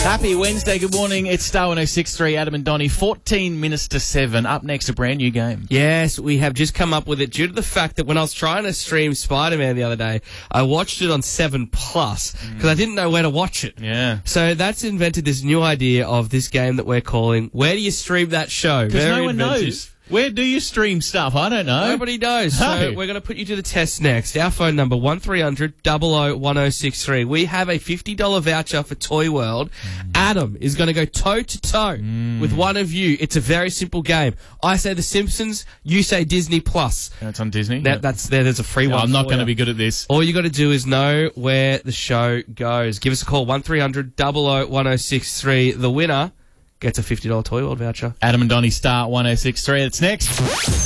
Happy Wednesday, good morning. It's Star 106.3, Adam and Donnie, 14 minutes to 7. Up next, a brand new game. Yes, we have just come up with it due to the fact that when I was trying to stream Spider-Man the other day, I watched it on 7 Plus because I didn't know where to watch it. Yeah. So that's invented this new idea of this game that we're calling Where Do You Stream That Show? Because Very no one inventive. knows. Where do you stream stuff? I don't know. Nobody knows. So No. we're going to put you to the test next. Our phone number, 1300 00 1063. We have a $50 voucher for Toy World. Adam is going to go toe-to-toe with one of you. It's a very simple game. I say The Simpsons, you say Disney Plus. That's on Disney. There's a free one. I'm not for going to you. be good at this. All you got to do is know where the show goes. Give us a call, 1300 00 1063. The winner gets a $50 Toy World voucher. Adam and Donnie, Star 106.3. That's next.